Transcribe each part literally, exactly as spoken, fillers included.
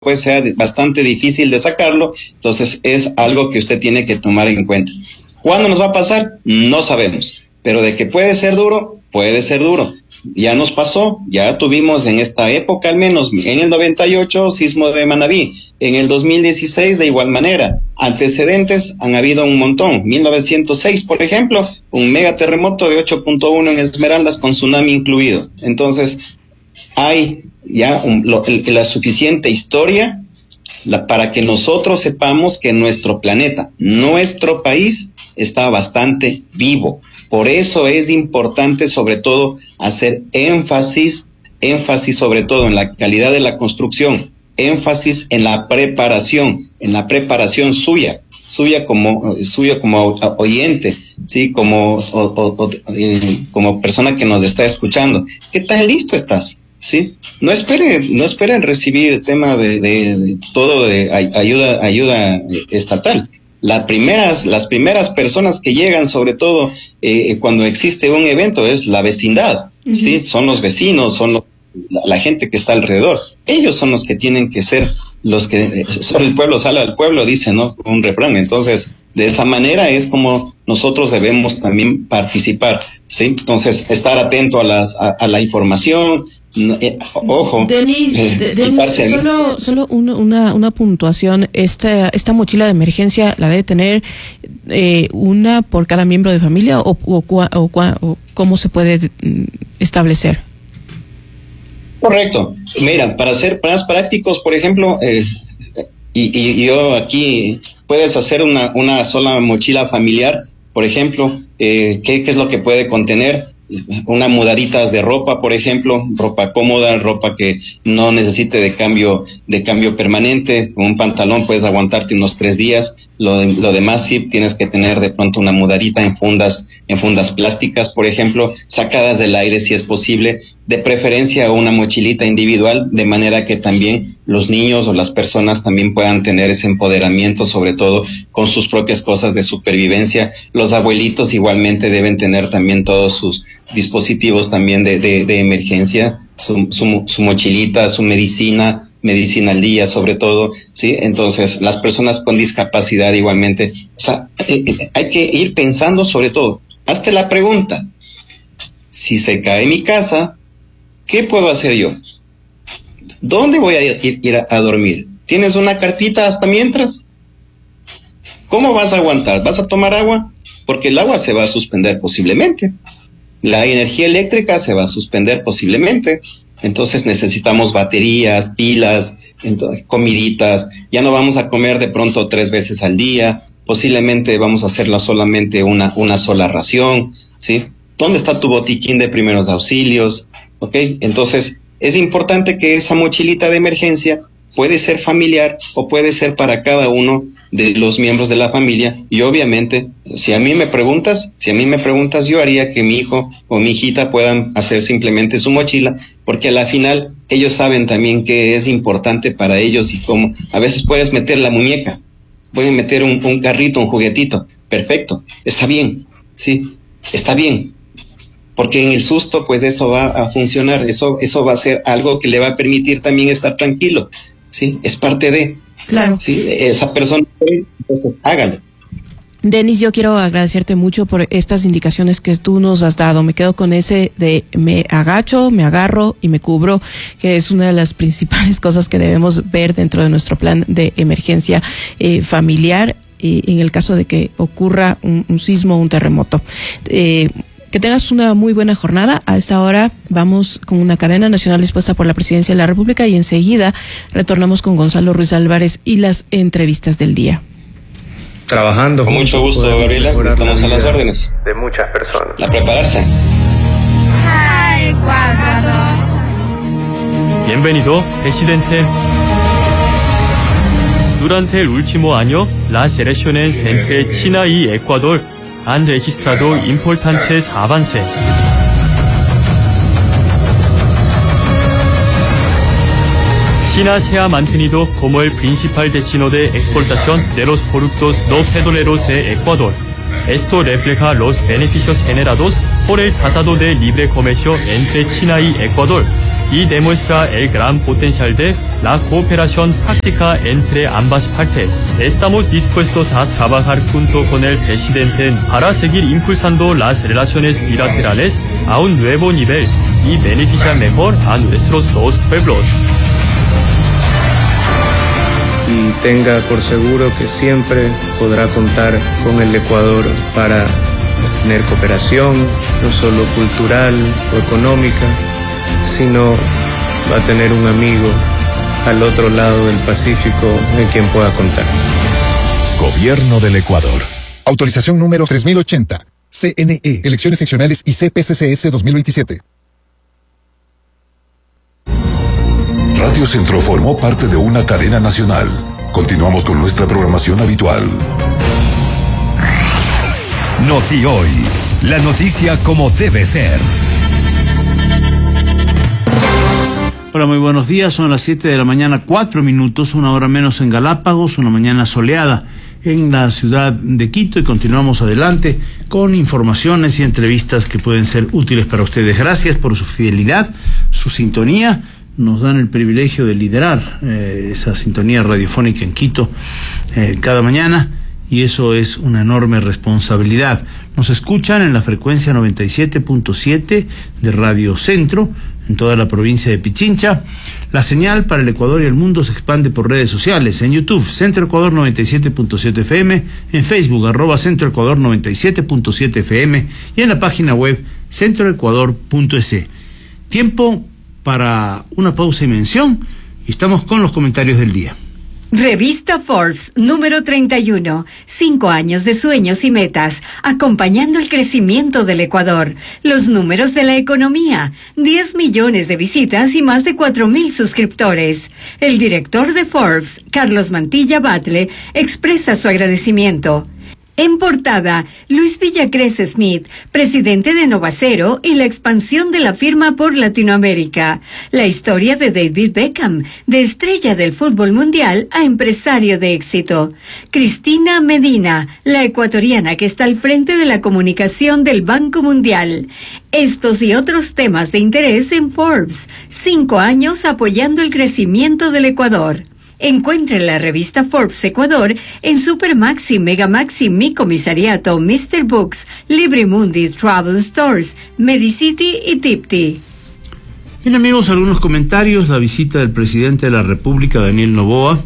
pues sea bastante difícil de sacarlo, entonces es algo que usted tiene que tomar en cuenta. ¿Cuándo nos va a pasar? No sabemos, pero de que puede ser duro, puede ser duro. Ya nos pasó, ya tuvimos en esta época al menos, en el noventa y ocho, sismo de Manabí, en el dos mil dieciséis de igual manera. Antecedentes han habido un montón. mil novecientos seis, por ejemplo, un megaterremoto de ocho punto uno en Esmeraldas con tsunami incluido. Entonces, hay ya un, lo, la suficiente historia la, para que nosotros sepamos que nuestro planeta, nuestro país, está bastante vivo. Por eso es importante, sobre todo, hacer énfasis, énfasis sobre todo en la calidad de la construcción, énfasis en la preparación, en la preparación suya, suya como, suya como oyente, sí, como, o, o, o, eh, como persona que nos está escuchando. ¿Qué tan listo estás? Sí, no espere, no esperen recibir el tema de, de, de todo de ayuda, ayuda estatal. Las primeras, las primeras personas que llegan, sobre todo eh, cuando existe un evento, es la vecindad, uh-huh. ¿Sí? Son los vecinos, son los, la, la gente que está alrededor. Ellos son los que tienen que ser los que, eh, solo el pueblo sale al pueblo, dice, ¿no? Un refrán. Entonces, de esa manera es como nosotros debemos también participar, ¿sí? Entonces, estar atento a las, a, a la información. Eh, ojo, Denis, eh, de, Denis solo, solo una, una, una puntuación. Esta, esta mochila de emergencia la debe tener eh, una por cada miembro de familia o, o, o, o, o cómo se puede establecer. Correcto. Mira, para ser más prácticos, por ejemplo, eh, y, y yo aquí puedes hacer una, una sola mochila familiar, por ejemplo, eh, ¿qué, qué es lo que puede contener? Unas mudaditas de ropa, por ejemplo, ropa cómoda, ropa que no necesite de cambio de cambio permanente. Un pantalón puedes aguantarte unos tres días. Lo, de, lo demás sí tienes que tener de pronto una mudadita en fundas, en fundas plásticas, por ejemplo, sacadas del aire si es posible, de preferencia una mochilita individual, de manera que también los niños o las personas también puedan tener ese empoderamiento, sobre todo con sus propias cosas de supervivencia. Los abuelitos igualmente deben tener también todos sus dispositivos también de, de, de emergencia, su, su, su mochilita, su medicina, medicina al día sobre todo, ¿sí? Entonces, las personas con discapacidad igualmente, o sea, eh, eh, hay que ir pensando sobre todo, hazte la pregunta, si se cae mi casa, ¿qué puedo hacer yo? ¿Dónde voy a ir, ir a, a dormir? ¿Tienes una carpita hasta mientras? ¿Cómo vas a aguantar? ¿Vas a tomar agua? Porque el agua se va a suspender posiblemente. La energía eléctrica se va a suspender posiblemente. Entonces necesitamos baterías, pilas, entonces, comiditas. Ya no vamos a comer de pronto tres veces al día. Posiblemente vamos a hacerla solamente una, una sola ración, ¿sí? ¿Dónde está tu botiquín de primeros auxilios? ¿Ok? Entonces es importante que esa mochilita de emergencia puede ser familiar o puede ser para cada uno de los miembros de la familia. Y obviamente, si a mí me preguntas, si a mí me preguntas, yo haría que mi hijo o mi hijita puedan hacer simplemente su mochila, porque a la final ellos saben también que es importante para ellos y cómo. A veces puedes meter la muñeca, pueden meter un, un carrito, un juguetito, perfecto, está bien, sí, está bien, porque en el susto pues eso va a funcionar, eso, eso va a ser algo que le va a permitir también estar tranquilo, sí, es parte de. Claro. Sí, esa persona, entonces hágalo. Denis, yo quiero agradecerte mucho por estas indicaciones que tú nos has dado. Me quedo con ese de me agacho, me agarro y me cubro, que es una de las principales cosas que debemos ver dentro de nuestro plan de emergencia eh, familiar eh, en el caso de que ocurra un, un sismo o un terremoto. Eh, Que tengas una muy buena jornada. A esta hora vamos con una cadena nacional dispuesta por la Presidencia de la República y enseguida retornamos con Gonzalo Ruiz Álvarez y las entrevistas del día. Trabajando. Con mucho gusto, Gabriela. Estamos a las órdenes. De muchas personas. A prepararse. Bienvenido, presidente. Durante el último año, la selecciones entre China y Ecuador han registrado importantes avances. China se ha mantenido como el principal destino de exportación de los productos no petroleros de Ecuador. Esto refleja los beneficios generados por el Tratado de Libre Comercio entre China y Ecuador, y demuestra el gran potencial de la cooperación práctica entre ambas partes. Estamos dispuestos a trabajar junto con el presidente para seguir impulsando las relaciones bilaterales a un nuevo nivel y beneficiar mejor a nuestros dos pueblos. Y tenga por seguro que siempre podrá contar con el Ecuador para tener cooperación, no solo cultural o económica, sino va a tener un amigo al otro lado del Pacífico en quien pueda contar. Gobierno del Ecuador. Autorización número tres mil ochenta. C N E, Elecciones Seccionales y C P C C S dos mil veintisiete. Radio Centro formó parte de una cadena nacional. Continuamos con nuestra programación habitual. Noti Hoy, la noticia como debe ser. Hola, muy buenos días. Son las siete de la mañana, cuatro minutos, una hora menos en Galápagos, una mañana soleada en la ciudad de Quito, y continuamos adelante con informaciones y entrevistas que pueden ser útiles para ustedes. Gracias por su fidelidad, su sintonía. Nos dan el privilegio de liderar eh, esa sintonía radiofónica en Quito eh, cada mañana, y eso es una enorme responsabilidad. Nos escuchan en la frecuencia noventa y siete punto siete de Radio Centro, en toda la provincia de Pichincha. La señal para el Ecuador y el mundo se expande por redes sociales. En YouTube, Centro Ecuador noventa y siete punto siete F M, en Facebook, arroba Centro Ecuador noventa y siete punto siete F M, y en la página web centroecuador punto es. Tiempo para una pausa y mención, y estamos con los comentarios del día. Revista Forbes, número treinta y uno. Cinco años de sueños y metas, acompañando el crecimiento del Ecuador. Los números de la economía, diez millones de visitas y más de cuatro mil suscriptores. El director de Forbes, Carlos Mantilla Batle, expresa su agradecimiento. En portada, Luis Villacrés Smith, presidente de Novacero y la expansión de la firma por Latinoamérica. La historia de David Beckham, de estrella del fútbol mundial a empresario de éxito. Cristina Medina, la ecuatoriana que está al frente de la comunicación del Banco Mundial. Estos y otros temas de interés en Forbes. Cinco años apoyando el crecimiento del Ecuador. Encuentre la revista Forbes Ecuador en Supermaxi, Megamaxi, Mi Comisariato, mister Books, Librimundi, Travel Stores, Medicity y Tipti. Bien, amigos, algunos comentarios. La visita del presidente de la República, Daniel Noboa,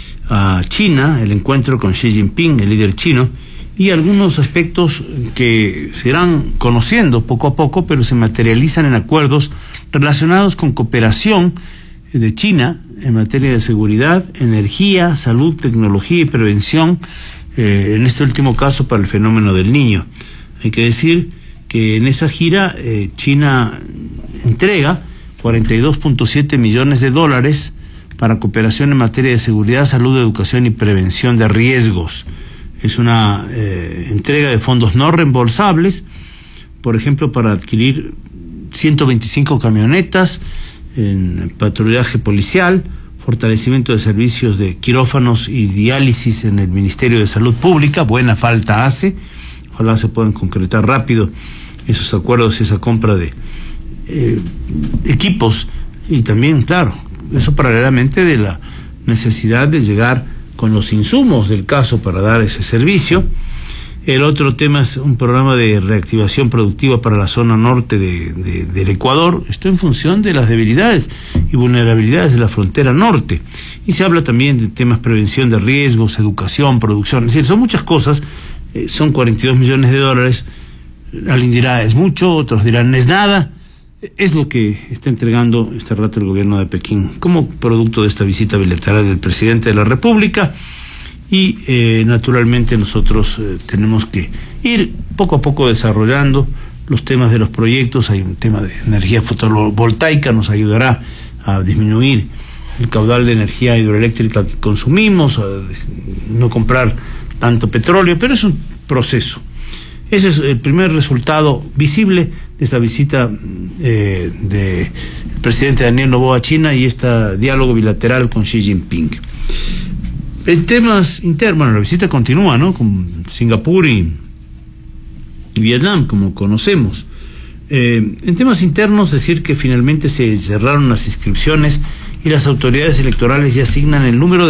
a China, el encuentro con Xi Jinping, el líder chino, y algunos aspectos que se irán conociendo poco a poco, pero se materializan en acuerdos relacionados con cooperación de China en materia de seguridad, energía, salud, tecnología y prevención, eh, en este último caso para el fenómeno del Niño. Hay que decir que en esa gira eh, China entrega cuarenta y dos punto siete millones de dólares para cooperación en materia de seguridad, salud, educación y prevención de riesgos. Es una eh, entrega de fondos no reembolsables, por ejemplo, para adquirir ciento veinticinco camionetas en patrullaje policial, fortalecimiento de servicios de quirófanos y diálisis en el Ministerio de Salud Pública. Buena falta hace. Ojalá se puedan concretar rápido esos acuerdos y esa compra de eh, equipos, y también, claro, eso paralelamente de la necesidad de llegar con los insumos del caso para dar ese servicio. El otro tema es un programa de reactivación productiva para la zona norte de, de, del Ecuador. Esto en función de las debilidades y vulnerabilidades de la frontera norte. Y se habla también de temas prevención de riesgos, educación, producción. Es decir, son muchas cosas. Eh, son cuarenta y dos millones de dólares. Alguien dirá es mucho, otros dirán es nada. Es lo que está entregando este rato el gobierno de Pekín como producto de esta visita bilateral del presidente de la República. Y eh, naturalmente nosotros eh, tenemos que ir poco a poco desarrollando los temas de los proyectos. Hay un tema de energía fotovoltaica, nos ayudará a disminuir el caudal de energía hidroeléctrica que consumimos, a no comprar tanto petróleo, pero es un proceso. Ese es el primer resultado visible de esta visita eh, del presidente Daniel Noboa a China y este diálogo bilateral con Xi Jinping. En temas internos, bueno, la visita continúa, ¿no? Con Singapur y Vietnam, como conocemos. Eh, en temas internos, decir que finalmente se cerraron las inscripciones y las autoridades electorales ya asignan el número de